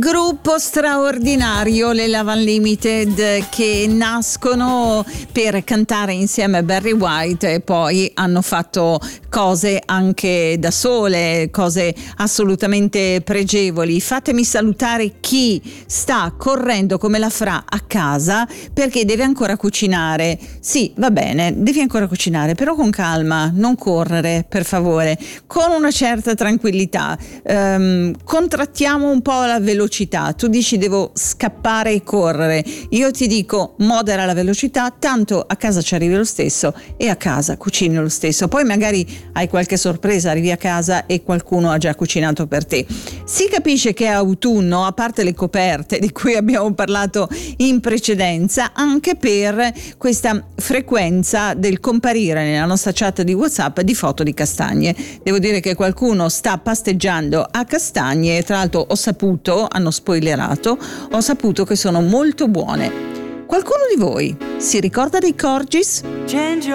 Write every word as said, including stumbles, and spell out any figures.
Gruppo straordinario, le Love Unlimited, che nascono per cantare insieme a Barry White e poi hanno fatto cose anche da sole, cose assolutamente pregevoli. Fatemi salutare chi sta correndo come la Fra a casa perché deve ancora cucinare. Sì, va bene, devi ancora cucinare, però con calma, non correre, per favore, con una certa tranquillità. Um, contrattiamo un po' la velocità. Tu dici devo scappare e correre, io ti dico modera la velocità, tanto a casa ci arrivi lo stesso e a casa cucini lo stesso, poi magari hai qualche sorpresa, arrivi a casa e qualcuno ha già cucinato per te. Si capisce che è autunno, a parte le coperte di cui abbiamo parlato in precedenza, anche per questa frequenza del comparire nella nostra chat di WhatsApp di foto di castagne. Devo dire che qualcuno sta pasteggiando a castagne, tra l'altro ho saputo, hanno spoilerato, ho saputo che sono molto buone. Qualcuno di voi si ricorda dei Corgis?